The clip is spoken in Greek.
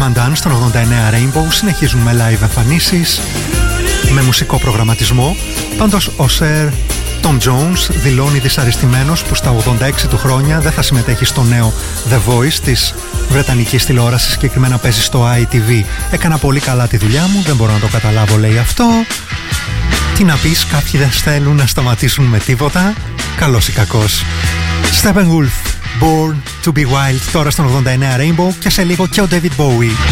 Come and Dance στον 89 Rainbow. Συνεχίζουν με live εμφανίσεις, με μουσικό προγραμματισμό. Πάντως ο Sir Tom Jones δηλώνει δυσαρεστημένος που στα 86 του χρόνια δεν θα συμμετέχει στο νέο The Voice της βρετανικής τηλεόρασης, συγκεκριμένα παίζει στο ITV. Έκανα πολύ καλά τη δουλειά μου, δεν μπορώ να το καταλάβω, λέει αυτό. Τι να πεις, κάποιοι δεν θέλουν να σταματήσουν με τίποτα, καλός ή κακός. Steppenwolf, Born to be Wild, τώρα στον 89 Rainbow, και σε λίγο και ο David Bowie.